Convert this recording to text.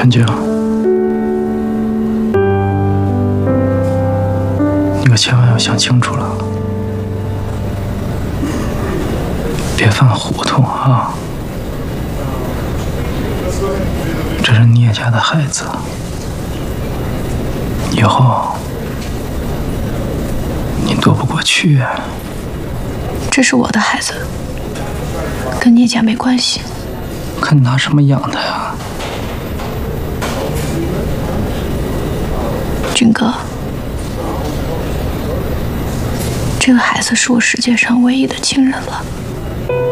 陈静，你可千万要想清楚了，别犯糊涂啊！这是聂家的孩子，以后你躲不过去。 这是我的孩子，跟聂家没关系。 可你拿什么养他呀？ 军哥，这个孩子是我世界上唯一的亲人了。